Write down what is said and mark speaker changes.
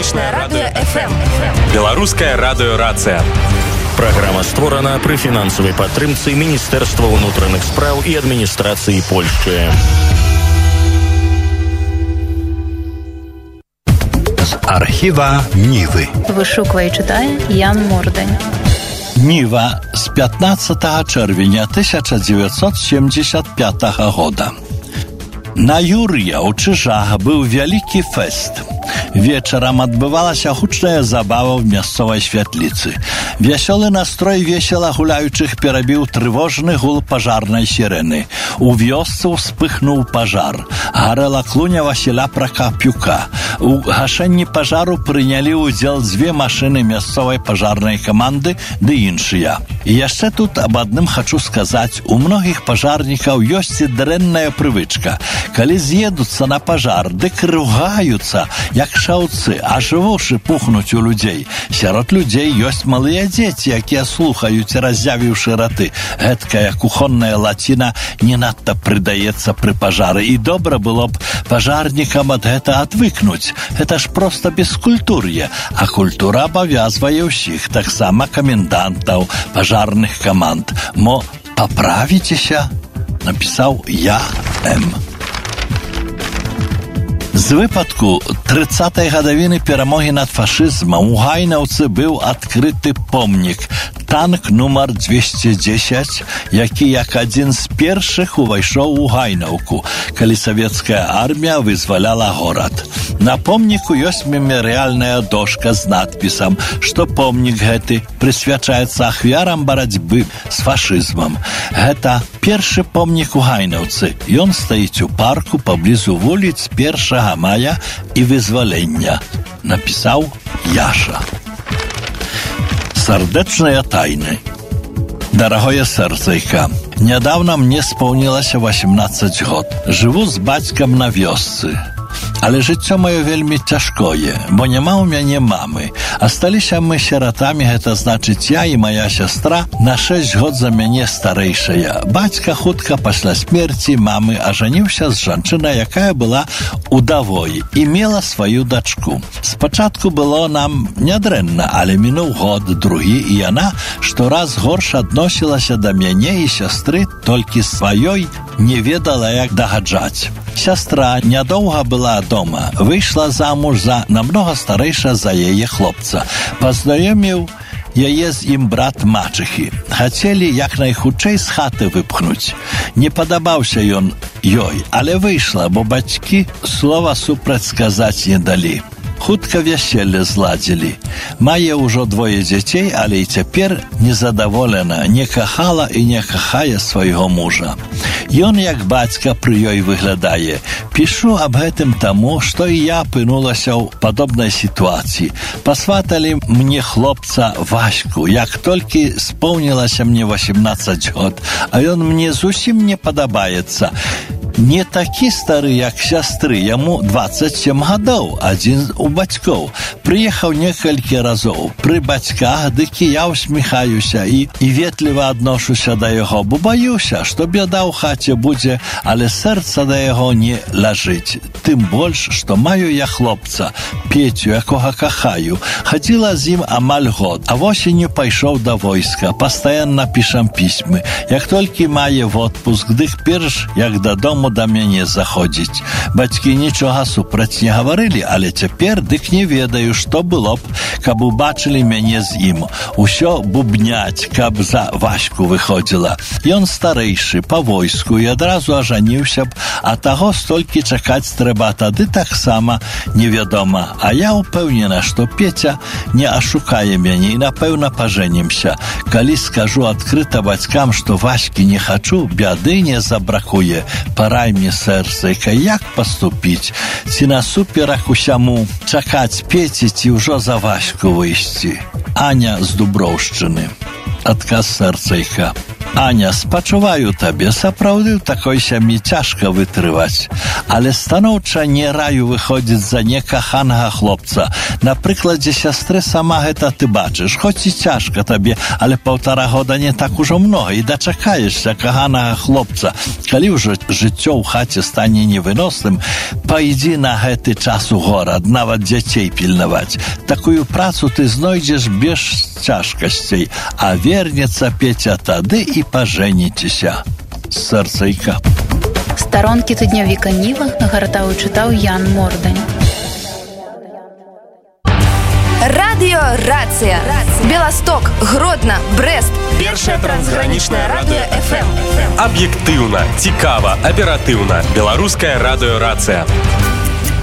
Speaker 1: Сталічнае радыё FM.
Speaker 2: Беларуская радыёрацыя.
Speaker 3: Праграма створана пры фінансавай падтрымцы Міністэрства ўнутраных спраў і адміністрацыі Польшчы.
Speaker 4: З архіва Нівы.
Speaker 5: Вышуквае і чытае Ян Мордань.
Speaker 4: Ніва з 15 чэрвеня 1975 года. На Юр'я ў Чыжах быў вялікі фэст. Вечарам адбывалася гучная забава ў мясцовай святліцы. Вясёлы настрой весела гуляючых перабіў трывожны гул пажарнай сірэны. У вёсцы ўспыхнуў пажар. Гарэла клуня Васіля Пракапюка. У гашэнні пажару прынялі ўдзел 2 машыны мясцовай пажарнай каманды ды іншыя. І яшчэ тут аб адным хачу сказаць, у многіх пажарнікаў ёсць і дрэнная прывычка. Калі з'едуцца на пажар, дык ругаюцца, як шаўцы, аж вушы пухнуць у людзей. Сярод людзей ёсць малыя дзеці, якія слухаюць, раззявіўшы раты. Гэткая кухонная лаціна не надта прыдаецца пры пажары, і добра было б пажарнікам ад гэта адвыкнуць. Гэта ж проста бескультур'е, а культура абавязвае ўсіх, таксама камендантаў, пажарных каманд. Мо паправіцеся? Напісаў я М. З выпадку 30-й гадавіны перамогі над фашызмам у Гайнаўцы быў адкрыты помнік танк нумар 210, які як адзін з першых увайшоў у Гайнаўку, калі савецкая армія вызваляла горад. На помніку ёсць мемарыяльная дошка з надпісам, што помнік гэты прысвячаецца ахвярам барацьбы з фашызмам. Гэта першы помнік у Гайнаўцы. Ён стаіць у парку паблізу вуліц 1 мая і вызвалення. Напісаў Яша. Сардэчныя тайны. Дарагое сэрцайка, нядаўна мне спаўнілася 18 год. Жыву з бацькам на вёсцы. Але жыццё маё вельмі цяжкое, бо няма ў мяне мамы. Асталіся мы сіратамі, гэта значыць я і моя сястра на 6 год за мяне старэйшая. Бацька хутка пасля смерці мамы ажаніўся з жанчынай, якая была удавой і мела сваю дачку. Спачатку было нам нядрэнна, але мінуў год, другі, і яна штораз горш адносілася да мяне і сястры, толькі сваёй не ведала, як дагаджаць. Сястра нядоўга была дома, выйшла замуж за намнога старэйша за яе хлопца. Пазнаёміў яе з ім брат мачыхі. Хацелі як найхутчэй з хаты выпхнуць. Не падабаўся ён ёй, але выйшла, бо бацькі слова супраць сказаць не далі. Хутка вяселле зладзілі. Мае ўжо 2 дзяцей, але і цяпер незадаволена, не кахала і не кахае свайго мужа. Ён, як бацька, пры ёй выглядае. Пішу аб гэтым таму, што і я апынулася ў падобнай сітуацыі. Пасваталі мне хлопца Ваську, як толькі споўнілася мне 18 год, а ён мне зусім не падабаецца. Не такі стары, як сястры, яму 27 гадоў, адзін у бацькоў. Прыехаў некалькі разоў. Пры бацьках, дык і я усміхаюся і ветліва адношуся да яго, бо баюся, што бяда ў хаце будзе, але сэрца да яго не ляжыць. Тым больш, што маю я хлопца, Петю, якога кахаю. Хадзіла з ім амаль год, а восенню пайшоў да войска. Пастаянна пішам пісьмы. Як толькі мае в отпуск, дык перш, як дадому да мяне заходзіць. Бацькі нічога супраць не гаварылі, але цяпер дык не ведаю, што было б, каб убачылі мяне з ім. Усё бубняць, каб за Ваську выходзіла. Ён старэйшы, па войску, і адразу ажаніўся б, а таго столькі чакаць трэба, тады таксама невядома. А я ўпэўнена, што Петя не ашукае мяне і, напэўна, пажэнімся. Калі скажу адкрыта бацькам, што Ваські не хачу, бяды не забракуе. Парай мне, сэрцайка, як паступіць? Ці насуперак усяму чакаць Пеці, ці ўжо за Ваську выйсці? Аня з Дуброўшчыны. Адказ сэрцайка. Аня, спачуваю табе, сапраўды ў такой сям'і цяжка вытрываць, але станоўча не раю выходзіць за некаханага хлопца. На прыкладзе сястры сама гэта ты бачыш, хоць і цяжка табе, але 1,5 года не так ужо многа, і дачакаешся каханага хлопца. Калі ўжо жыццё ў хаце стане невыносным, пайдзі на гэты час у горад, нават дзяцей пільнаваць. Такую працу ты знойдзеш без цяжкасцей, а вернецца Петя тады і пажэніцеся. Сэрцайка.
Speaker 5: Старонкі тыднёвіка Ніва нагартаў і чытаў Ян Мордань.
Speaker 1: Радыё Рацыя. Беласток, Гродна, Брэст.
Speaker 2: Першае трансгранічнае радыё FM. Аб'ектыўна, цікава, аператыўна. Беларуская радыё Рацыя.